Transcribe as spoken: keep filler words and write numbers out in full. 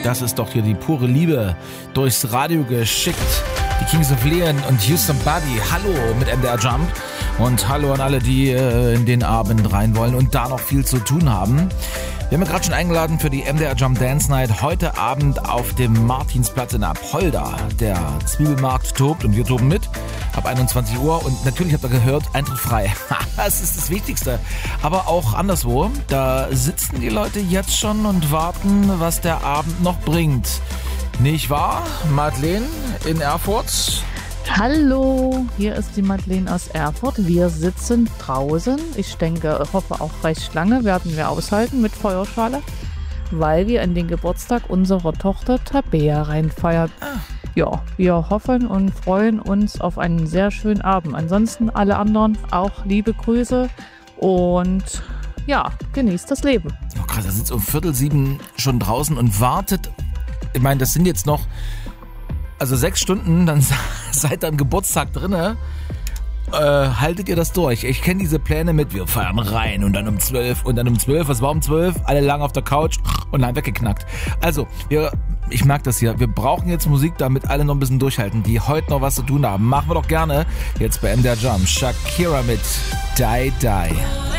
Das ist doch hier die pure Liebe durchs Radio geschickt. Die Kings of Leon und Houston Buddy. Hallo mit M D R Jump. Und hallo an alle, die äh, in den Abend rein wollen und da noch viel zu tun haben. Wir haben ja gerade schon eingeladen für die M D R Jump Dance Night heute Abend auf dem Martinsplatz in Apolda. Der Zwiebelmarkt tobt und wir toben mit ab einundzwanzig Uhr. Und natürlich habt ihr gehört, Eintritt frei. Das ist das Wichtigste. Aber auch anderswo, da sitzen die Leute jetzt schon und warten, was der Abend noch bringt. Nicht wahr, Madeleine in Erfurt? Hallo, hier ist die Madeleine aus Erfurt. Wir sitzen draußen. Ich denke, hoffe auch recht lange werden wir aushalten mit Feuerschale, weil wir in den Geburtstag unserer Tochter Tabea reinfeiern. Ja, wir hoffen und freuen uns auf einen sehr schönen Abend. Ansonsten alle anderen auch liebe Grüße und ja, genießt das Leben. Oh krass, er sitzt um Viertel sieben schon draußen und wartet. Ich meine, das sind jetzt noch also sechs Stunden, dann seid ihr am Geburtstag drinne. Äh, haltet ihr das durch? Ich kenne diese Pläne mit, wir feiern rein und dann um zwölf und dann um zwölf, was war um zwölf? Alle lang auf der Couch und dann weggeknackt. Also, wir, ich merke das hier, wir brauchen jetzt Musik, damit alle noch ein bisschen durchhalten, die heute noch was zu tun haben. Machen wir doch gerne jetzt bei M D R Jump. Shakira mit Die Die.